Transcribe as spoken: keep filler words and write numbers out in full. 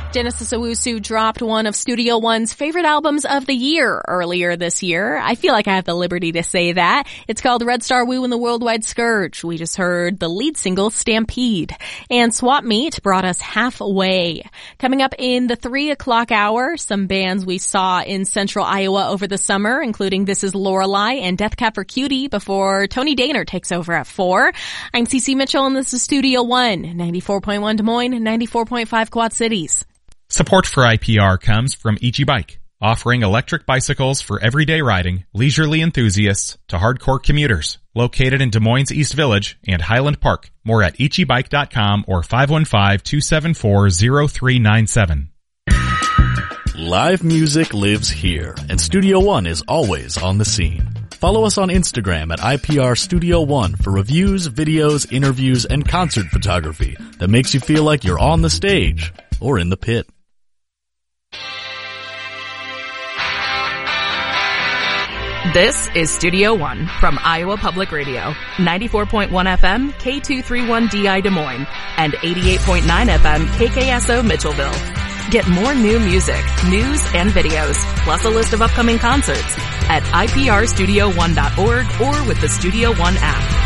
Genesis Owusu dropped one of Studio One's favorite albums of the year earlier this year. I feel like I have the liberty to say that. It's called Red Star Woo and the Worldwide Scourge. We just heard the lead single, Stampede. And Swap Meet brought us Halfway. Coming up in the three o'clock hour, some bands we saw in central Iowa over the summer, including This Is Lorelei and Death Cab for Cutie, before Tony Daner takes over at four. I'm Cece Mitchell and this is Studio One, ninety-four point one Des Moines, ninety-four point five Quad Cities. Support for I P R comes from Ichi Bike, offering electric bicycles for everyday riding, leisurely enthusiasts to hardcore commuters. Located in Des Moines East Village and Highland Park. More at ichi bike dot com or five one five, two seven four, zero three nine seven. Live music lives here, and Studio One is always on the scene. Follow us on Instagram at I P R Studio One for reviews, videos, interviews, and concert photography that makes you feel like you're on the stage or in the pit. This is Studio One from Iowa Public Radio, ninety-four point one F M, K two thirty-one D I Des Moines, and eighty-eight point nine F M, K K S O Mitchellville. Get more new music, news, and videos, plus a list of upcoming concerts at I P R studio one dot org or with the Studio One app.